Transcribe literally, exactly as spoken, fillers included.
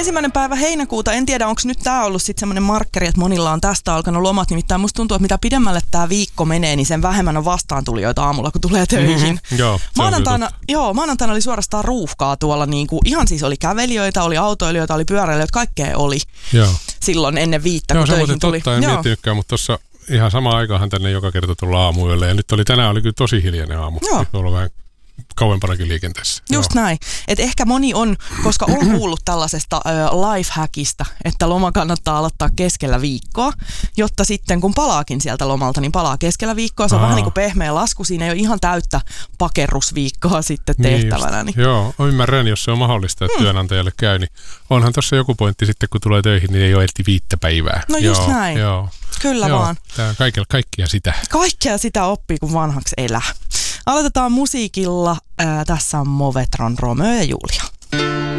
ensimmäinen päivä heinäkuuta, en tiedä onko nyt tämä ollut sitten semmoinen markkeri, että monilla on tästä alkanut lomat, nimittäin musta tuntuu, että mitä pidemmälle tämä viikko menee, niin sen vähemmän on vastaantulijoita aamulla, kun tulee töihin. Mm-hmm. Joo, maanantaina, joo, maanantaina oli suorastaan ruuhkaa tuolla, niin kuin, ihan siis oli kävelijöitä, oli autoilijoita, oli pyöräilijöitä, kaikkea oli joo. silloin ennen viittä, joo, kun töihin tuli. Totta, en joo. miettinytkään, mutta tuossa ihan samaan aikaanhan tänne joka kerta tullaan aamuyölle, ja nyt oli tänään oli kyllä tosi hiljainen aamu. Joo. Ollut vähän kauempanakin liikenteessä. Just joo. näin. Et ehkä moni on, koska on kuullut tällaisesta ö, lifehackista, että loma kannattaa aloittaa keskellä viikkoa, jotta sitten kun palaakin sieltä lomalta, niin palaa keskellä viikkoa. Se on Aa. vähän niin kuin pehmeä lasku. Siinä ei ole ihan täyttä pakerrusviikkoa sitten tehtävänä. Niin niin. Joo, ymmärrän, jos se on mahdollista, että hmm. työnantajalle käy. Niin onhan tuossa joku pointti sitten, kun tulee töihin, niin ei ole ehti viittä päivää. No just joo, näin. Joo. Kyllä joo, vaan. Tämä on kaikilla, kaikkia sitä. Kaikkea sitä oppii, kun vanhaksi elää. Aloitetaan musiikilla. Ää, tässä on Movetron Romeo ja Julia.